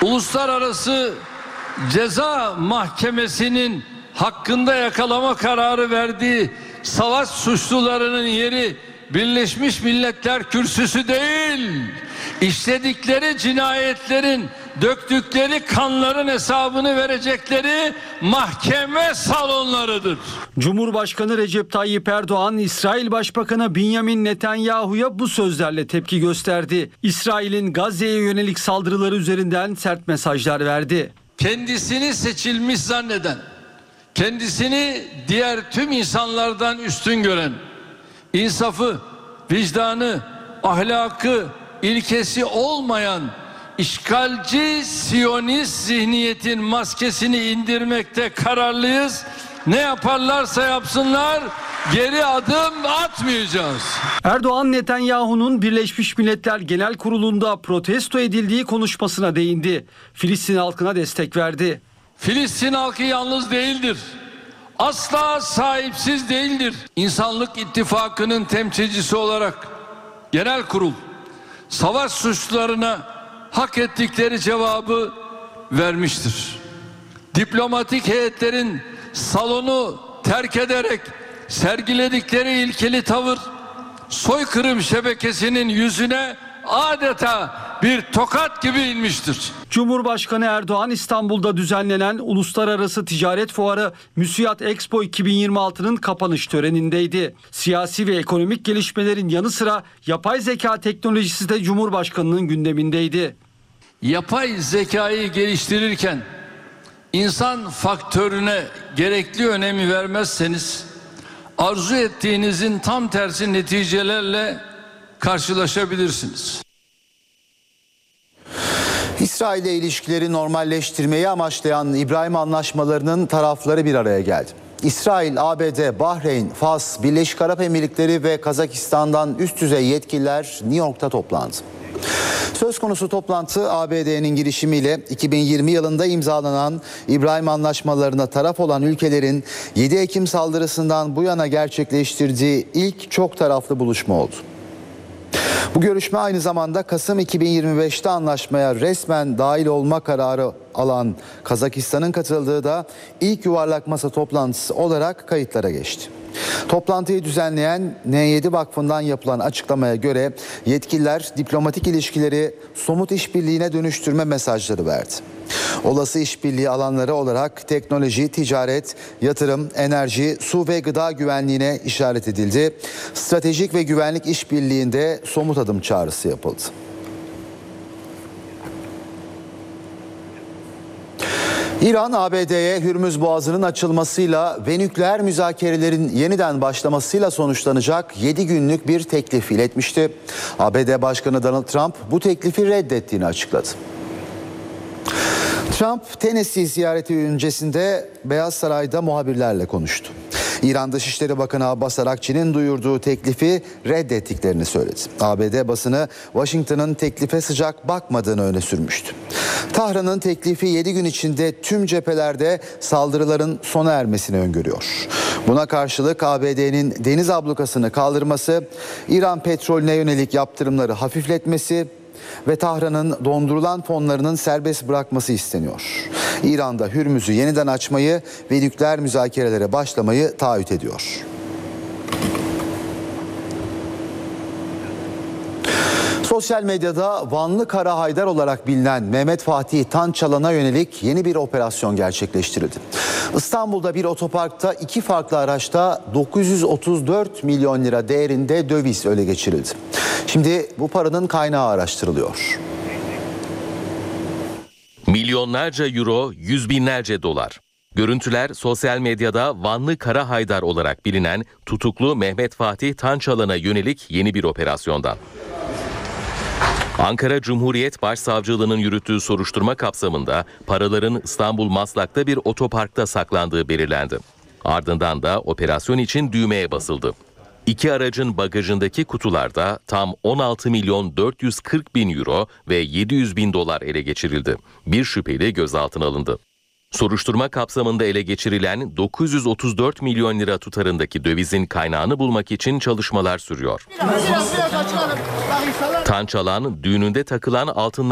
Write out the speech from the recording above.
Uluslararası Ceza Mahkemesi'nin hakkında yakalama kararı verdiği savaş suçlularının yeri Birleşmiş Milletler Kürsüsü değil, işledikleri cinayetlerin, döktükleri kanların hesabını verecekleri mahkeme salonlarıdır. Cumhurbaşkanı Recep Tayyip Erdoğan, İsrail Başbakanı Benjamin Netanyahu'ya bu sözlerle tepki gösterdi. İsrail'in Gazze'ye yönelik saldırıları üzerinden sert mesajlar verdi. Kendisini seçilmiş zanneden, kendisini diğer tüm insanlardan üstün gören, insafı, vicdanı, ahlakı, ilkesi olmayan işgalci Siyonist zihniyetin maskesini indirmekte kararlıyız. Ne yaparlarsa yapsınlar geri adım atmayacağız. Erdoğan, Netanyahu'nun Birleşmiş Milletler Genel Kurulu'nda protesto edildiği konuşmasına değindi. Filistin halkına destek verdi. Filistin halkı yalnız değildir. Asla sahipsiz değildir. İnsanlık İttifakı'nın temsilcisi olarak genel kurul savaş suçlularına hak ettikleri cevabı vermiştir. Diplomatik heyetlerin salonu terk ederek sergiledikleri ilkeli tavır soykırım şebekesinin yüzüne adeta bir tokat gibi inmiştir. Cumhurbaşkanı Erdoğan, İstanbul'da düzenlenen Uluslararası Ticaret Fuarı Müsiyat Expo 2026'nın kapanış törenindeydi. Siyasi ve ekonomik gelişmelerin yanı sıra yapay zeka teknolojisi de Cumhurbaşkanı'nın gündemindeydi. Yapay zekayı geliştirirken insan faktörüne gerekli önemi vermezseniz arzu ettiğinizin tam tersi neticelerle karşılaşabilirsiniz. İsrail'le ilişkileri normalleştirmeyi amaçlayan İbrahim Anlaşmaları'nın tarafları bir araya geldi. İsrail, ABD, Bahreyn, Fas, Birleşik Arap Emirlikleri ve Kazakistan'dan üst düzey yetkililer New York'ta toplandı. Söz konusu toplantı ABD'nin girişimiyle 2020 yılında imzalanan İbrahim Anlaşmaları'na taraf olan ülkelerin 7 Ekim saldırısından bu yana gerçekleştirdiği ilk çok taraflı buluşma oldu. Bu görüşme aynı zamanda Kasım 2025'te anlaşmaya resmen dahil olma kararı alan Kazakistan'ın katıldığı da ilk yuvarlak masa toplantısı olarak kayıtlara geçti. Toplantıyı düzenleyen N7 Vakfı'ndan yapılan açıklamaya göre yetkililer diplomatik ilişkileri somut işbirliğine dönüştürme mesajları verdi. Olası işbirliği alanları olarak teknoloji, ticaret, yatırım, enerji, su ve gıda güvenliğine işaret edildi. Stratejik ve güvenlik işbirliğinde somut adım çağrısı yapıldı. İran, ABD'ye Hürmüz Boğazı'nın açılmasıyla ve nükleer müzakerelerin yeniden başlamasıyla sonuçlanacak 7 günlük bir teklif iletmişti. ABD Başkanı Donald Trump bu teklifi reddettiğini açıkladı. Trump, Tennessee ziyareti öncesinde Beyaz Saray'da muhabirlerle konuştu. İran Dışişleri Bakanı Abbas Arakçı'nın duyurduğu teklifi reddettiklerini söyledi. ABD basını Washington'ın teklife sıcak bakmadığını öne sürmüştü. Tahran'ın teklifi 7 gün içinde tüm cephelerde saldırıların sona ermesini öngörüyor. Buna karşılık ABD'nin deniz ablukasını kaldırması, İran petrolüne yönelik yaptırımları hafifletmesi ve Tahran'ın dondurulan fonlarının serbest bırakması isteniyor. İran'da Hürmüz'ü yeniden açmayı ve nükleer müzakerelere başlamayı taahhüt ediyor. Sosyal medyada Vanlı Kara Haydar olarak bilinen Mehmet Fatih Tançalan'a yönelik yeni bir operasyon gerçekleştirildi. İstanbul'da bir otoparkta 2 farklı araçta 934 milyon lira değerinde döviz ele geçirildi. Şimdi bu paranın kaynağı araştırılıyor. Milyonlarca euro, yüz binlerce dolar. Görüntüler sosyal medyada Vanlı Kara Haydar olarak bilinen tutuklu Mehmet Fatih Tançalan'a yönelik yeni bir operasyondan. Ankara Cumhuriyet Başsavcılığı'nın yürüttüğü soruşturma kapsamında paraların İstanbul Maslak'ta bir otoparkta saklandığı belirlendi. Ardından da operasyon için düğmeye basıldı. 2 aracın bagajındaki kutularda tam 16 milyon 440 bin euro ve 700 bin dolar ele geçirildi. Bir şüpheli gözaltına alındı. Soruşturma kapsamında ele geçirilen 934 milyon lira tutarındaki dövizin kaynağını bulmak için çalışmalar sürüyor. Tançalan düğününde takılan altınlar